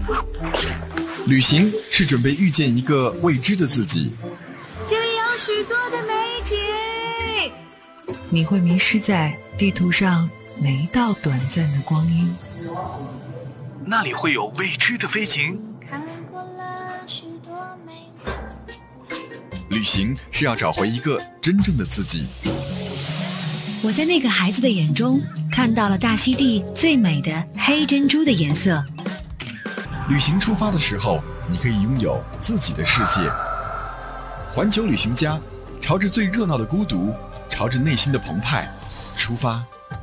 旅行是准备遇见一个未知的自己， 这里有许多的美景， 你会迷失在地图上每一道短暂的光阴。 那里会有未知的飞行。 看过了许多美景。 旅行是要找回一个真正的自己。 我在那个孩子的眼中看到了大溪地最美的黑珍珠的颜色。 旅行出发的时候，你可以拥有自己的世界。环球旅行家，朝着最热闹的孤独，朝着内心的澎湃出发。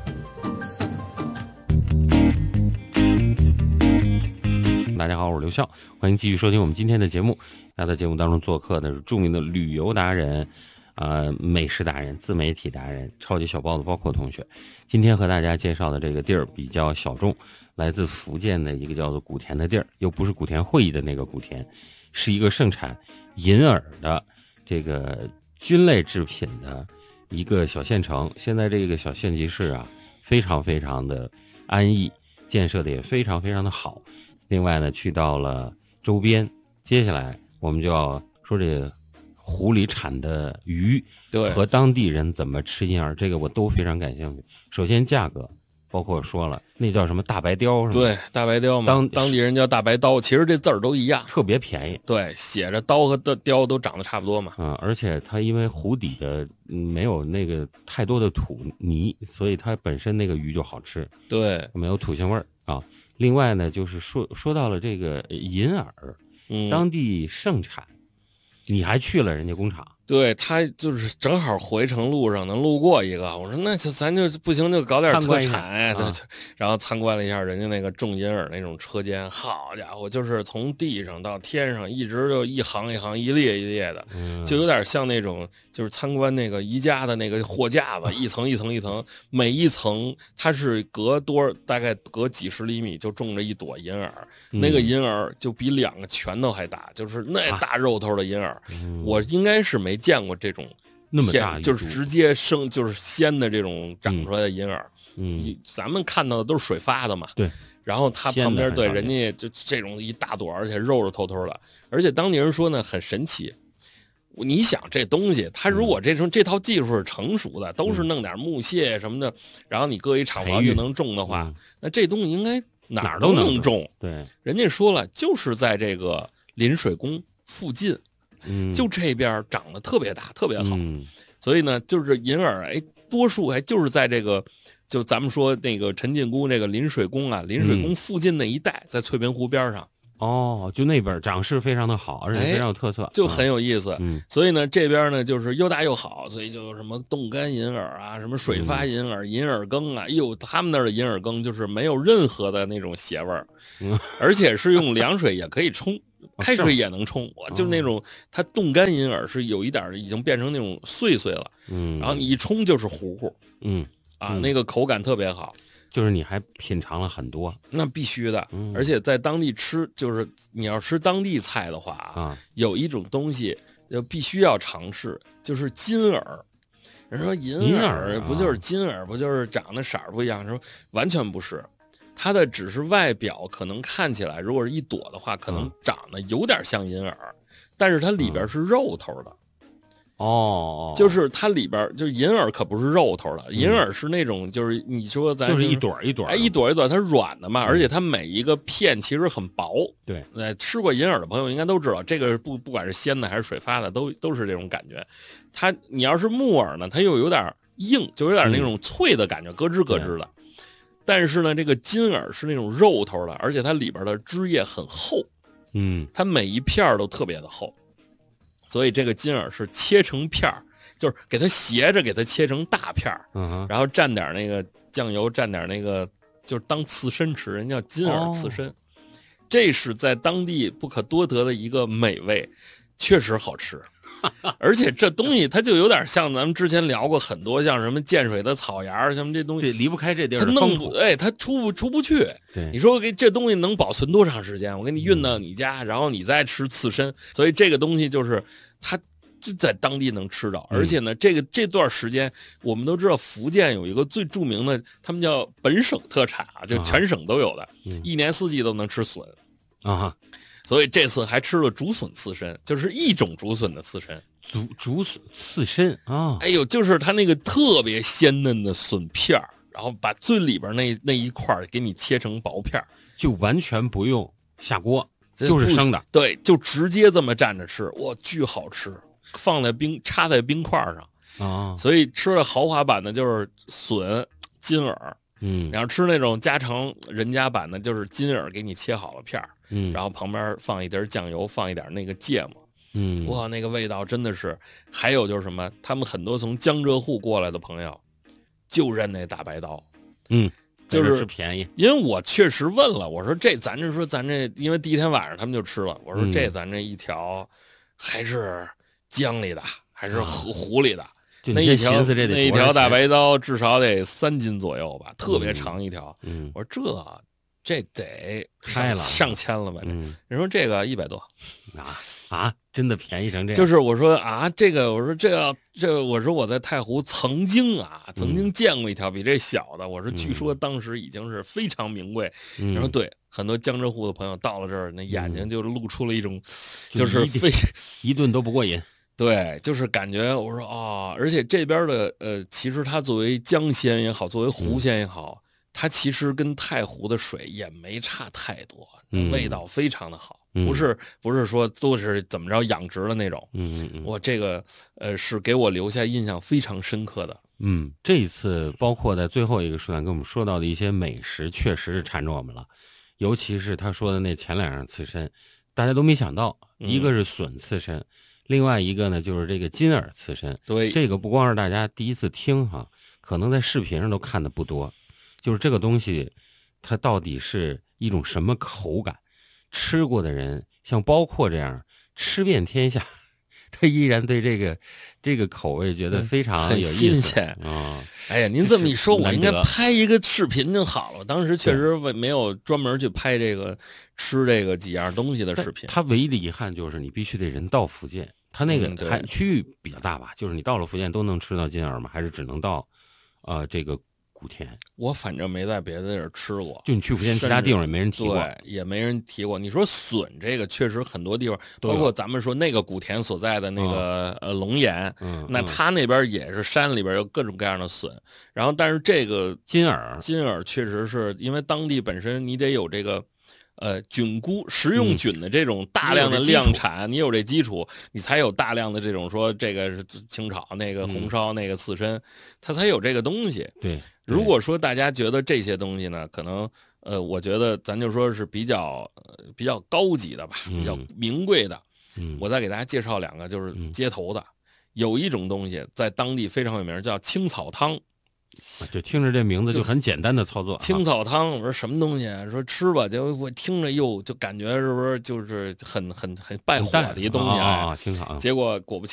大家好，我是刘笑，欢迎继续收听我们今天的节目。那在节目当中做客的是著名的旅游达人、美食达人、自媒体达人、超级小包子包括同学。今天和大家介绍的这个地儿比较小众，来自福建的一个叫做古田的地儿，又不是古田会议的那个古田，是一个盛产银耳的这个菌类制品的一个小县城。现在这个小县级市啊，非常非常的安逸，建设的也非常非常的好。另外呢，去到了周边，接下来我们就要说这个湖里产的鱼和当地人怎么吃银耳，这个我都非常感兴趣。首先价格，包括说了那叫什么大白鲷是吗？ 对，大白鲷嘛，当地人叫大白刀，其实这字儿都一样， 特别便宜。 对，写着刀和鲷都长得差不多嘛。 而且它因为湖底的没有那个太多的土泥，所以它本身那个鱼就好吃。 对， 没有土腥味儿啊。另外呢，就是说到了这个银耳，当地盛产，你还去了人家工厂？ 对，他就是正好回程路上能路过一个，我说那就咱就不行就搞点特产，然后参观了一下人家那个种银耳那种车间，好家伙，就是从地上到天上一直就一行一行一列一列的，就有点像那种就是参观那个宜家的那个货架子，一层一层一层，每一层它是大概隔几十厘米就种着一朵银耳，那个银耳就比2个拳头还大，就是那大肉头的银耳，我应该是没见过这种那么大， 就是直接就是鲜的这种长出来的银耳。咱们看到的都是水发的嘛。 对。 然后它旁边对人家就这种一大朵，而且肉肉透透的，而且当地人说呢很神奇。你想这东西，它如果这套技术是成熟的，都是弄点木屑什么的，然后你搁一厂房就能种的话，那这东西应该哪儿都能种。 对， 人家说了，就是在这个临水宫附近。就这边长得特别大，特别好，所以呢，就是银耳，多数还就是在这个，就咱们说那个陈近姑这个临水宫啊，临水宫附近那一带，在翠屏湖边上。 就那边长势非常的好，而且非常有特色， 就很有意思。所以呢，这边呢就是又大又好，所以就什么冻干银耳啊，什么水发银耳、银耳羹啊，他们那儿的银耳羹就是没有任何的那种邪味儿，而且是用凉水也可以冲。开水也能冲，就那种它冻干银耳是有一点已经变成那种碎碎了，然后你一冲就是糊糊，那个口感特别好。 就是你还品尝了很多， 那必须的，而且在当地吃，就是你要吃当地菜的话有一种东西必须要尝试，就是金耳。人说银耳不就是金耳，不就是长得色儿不一样？说完全不是。它的只是外表可能看起来，如果是一朵的话，可能长得有点像银耳，但是它里边是肉头的。就是它里边就是银耳可不是肉头的，银耳是那种就是你说咱就是一朵一朵， 一朵一朵，它软的嘛，而且它每一个片其实很薄。 对， 吃过银耳的朋友应该都知道，这个不管是鲜的还是水发的，都是这种感觉。你要是木耳呢，它又有点硬，就有点那种脆的感觉，咯吱咯吱的。但是呢，这个金耳是那种肉头的，而且它里边的汁液很厚，它每一片都特别的厚，所以这个金耳是切成片儿，就是给它斜着给它切成大片儿，然后蘸点那个酱油，蘸点那个就是当刺身吃，人家叫金耳刺身，这是在当地不可多得的一个美味，确实好吃。而且这东西它就有点像咱们之前聊过很多，像什么建水的草芽什么这东西， 离不开这地儿， 它弄不它出不去。你说给这东西能保存多长时间？我给你运到你家，然后你再吃刺身。所以这个东西就是它就在当地能吃到，而且呢，这段时间我们都知道福建有一个最著名的，他们叫本省特产啊，就全省都有的，一年四季都能吃笋。 啊， 所以这次还吃了竹笋刺身，就是一种竹笋的刺身。 竹笋刺身啊， 哎呦，就是它那个特别鲜嫩的笋片儿，然后把最里边那一块儿给你切成薄片儿， 就完全不用下锅， 这就是生的。 对，就直接这么蘸着吃，哇，巨好吃，插在冰块上啊， 所以吃了豪华版的就是笋、金耳，然后吃那种家常人家版的，就是金耳给你切好了片儿，然后旁边放一碟酱油，放一点那个芥末。哇，那个味道真的是。还有就是什么，他们很多从江浙沪过来的朋友，就认那大白刀，就是吃便宜。 因为我确实问了，我说咱这，因为第一天晚上他们就吃了，我说咱这一条还是江里的，还是湖里的？那一条大白刀至少得3斤左右吧，特别长一条。我说这得上千了吧？人说这个100多真的便宜成这样？ 就是我说这个，我说我说我在太湖曾经见过一条比这小的，我说据说当时已经是非常名贵。然后对很多江浙沪的朋友到了这儿，那眼睛就露出了一种，就是一顿都不过瘾。 对，就是感觉我说而且这边的其实它作为江鲜也好，作为湖鲜也好，它其实跟太湖的水也没差太多，味道非常的好。不是说都是怎么着养殖的那种。我这个是给我留下印象非常深刻的。 这一次包括在最后一个书单跟我们说到的一些美食，确实是缠着我们了。尤其是他说的那前2样刺身，大家都没想到，一个是笋刺身，另外一个呢就是这个金耳刺身。 对， 这个不光是大家第一次听可能在视频上都看的不多。就是这个东西，它到底是一种什么口感？吃过的人，像包括这样吃遍天下，他依然对这个口味觉得非常有意思， 很新鲜哎呀，您这么一说，我应该拍一个视频就好了。当时确实没有专门去拍这个吃这个几样东西的视频。 他唯一的遗憾就是你必须得人到福建，他那个还区域比较大吧？就是你到了福建都能吃到金耳吗？还是只能到这个古田？ 我反正没在别的地儿吃过， 就你去福建其他地方也没人提过。 对，也没人提过。你说笋这个确实很多地方，包括咱们说那个古田所在的那个龙岩，那他那边也是山里边有各种各样的笋。然后但是这个金耳确实是因为当地本身你得有这个菌菇食用菌的这种大量的量产，你有这基础，你才有大量的这种说这个是清炒，那个红烧，那个刺身，它才有这个东西。 对， 如果说大家觉得这些东西呢，可能我觉得咱就说是比较高级的吧，比较名贵的。我再给大家介绍2个，就是街头的，有一种东西在当地非常有名，叫青草汤。 就听着这名字就很简单的操作。 青草汤，我说什么东西啊？说吃吧，就我听着就感觉是不是就是很败火的一东西青草。 结果果不其